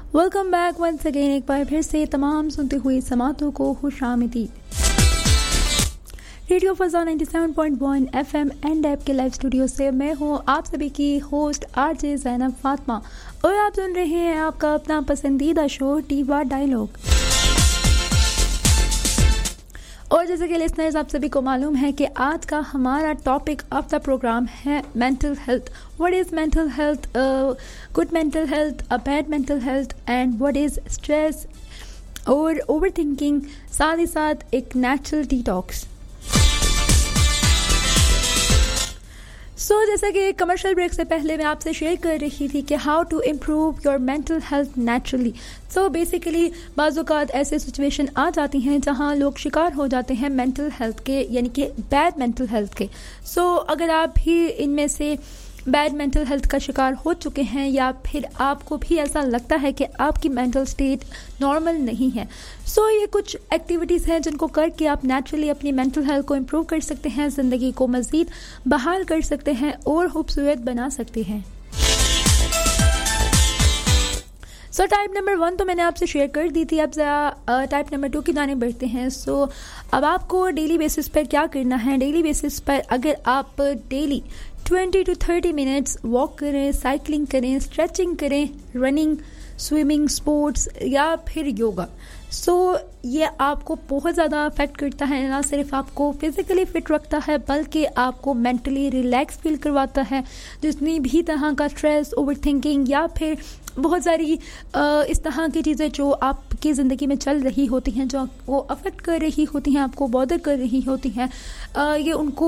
Welcome back once again, एक बार फिर से तमाम सुनते हुए समातों को खुशामदीद। रेडियो फज़ा 97.1 FM एंड ऐप के लाइव स्टूडियो से मैं हूँ आप सभी की होस्ट आरजे ज़ैनब फातिमा और आप सुन रहे हैं आपका अपना पसंदीदा शो टीवा डायलॉग। और जैसे कि लिसनर्स आप सभी को मालूम है कि आज का हमारा टॉपिक ऑफ द प्रोग्राम है mental health. What is mental health, good mental health, a bad mental health and what is stress और ओवर थिंकिंग, साथ ही साथ एक नेचुरल डिटॉक्स। जैसा कि कमर्शियल ब्रेक से पहले मैं आपसे शेयर कर रही थी कि how to improve your mental health naturally. Basically बाज़ औक़ात ऐसे सिचुएशन आ जाती हैं जहां लोग शिकार हो जाते हैं मेंटल हेल्थ के, यानी कि बैड मेंटल हेल्थ के। अगर आप भी इनमें से बैड मेंटल हेल्थ का शिकार हो चुके हैं या फिर आपको भी ऐसा लगता है कि आपकी मेंटल स्टेट नॉर्मल नहीं है, ये कुछ एक्टिविटीज़ हैं जिनको करके आप नेचुरली अपनी मेंटल हेल्थ को इम्प्रूव कर सकते हैं, ज़िंदगी को मज़ीद बहाल कर सकते हैं और खूबसूरत बना सकते हैं। टाइप नंबर 1 तो मैंने आपसे शेयर कर दी थी। अब ज़रा टाइप नंबर 2 की जानिब बढ़ते हैं। अब आपको डेली बेसिस पर क्या करना है। डेली बेसिस पर अगर आप डेली 20 to 30 मिनट्स वॉक करें, साइकिलिंग करें, स्ट्रेचिंग करें, रनिंग, स्विमिंग, स्पोर्ट्स या फिर योगा, ये आपको बहुत ज़्यादा अफेक्ट करता है। ना सिर्फ आपको फिज़िकली फ़िट रखता है बल्कि आपको मेंटली रिलैक्स फील करवाता है। जितनी भी तरह का स्ट्रेस, ओवर थिंकिंग या फिर बहुत सारी इस तरह की चीज़ें जो आपकी ज़िंदगी में चल रही होती हैं, जो आपको अफेक्ट कर रही होती हैं, आपको बॉदर कर रही होती हैं, ये उनको